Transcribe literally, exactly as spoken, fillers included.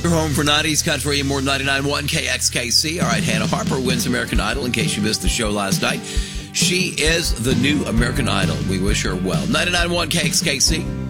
You're home for nineties country and more ninety-nine point one K X K C. All right, Hannah Harper wins American Idol in case you missed the show last night. She is the new American Idol. We wish her well. ninety-nine point one K X K C.